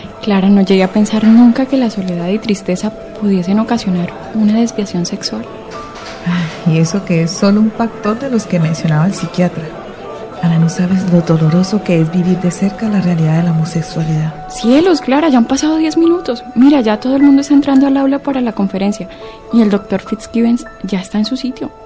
Clara, no llegué a pensar nunca que la soledad y tristeza pudiesen ocasionar una desviación sexual. Y eso que es solo un factor de los que mencionaba el psiquiatra. Ana, no sabes lo doloroso que es vivir de cerca la realidad de la homosexualidad. Cielos, Clara, ya han pasado 10 minutos. Mira, ya todo el mundo está entrando al aula para la conferencia y el doctor Fitzgibbons ya está en su sitio.